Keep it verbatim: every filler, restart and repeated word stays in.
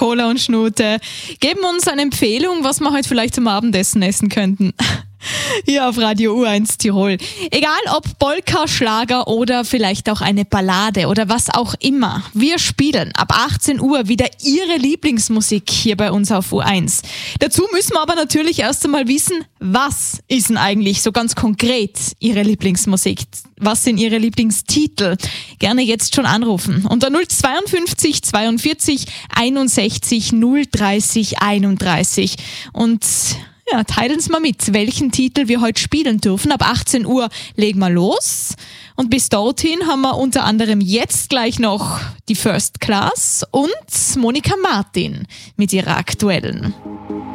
Cola und Schnute. Geben uns eine Empfehlung, was wir heute vielleicht zum Abendessen essen könnten. Hier auf Radio U eins Tirol. Egal ob Polka, Schlager oder vielleicht auch eine Ballade oder was auch immer. Wir spielen ab achtzehn Uhr wieder Ihre Lieblingsmusik hier bei uns auf U eins. Dazu müssen wir aber natürlich erst einmal wissen, was ist denn eigentlich so ganz konkret Ihre Lieblingsmusik? Was sind Ihre Lieblingstitel? Gerne jetzt schon anrufen. Unter null zweiundfünfzig zweiundvierzig einundsechzig null dreißig einunddreißig. Und ja, teilen Sie mal mit, welchen Titel wir heute spielen dürfen. Ab achtzehn Uhr legen wir los. Und bis dorthin haben wir unter anderem jetzt gleich noch die First Class und Monika Martin mit ihrer aktuellen.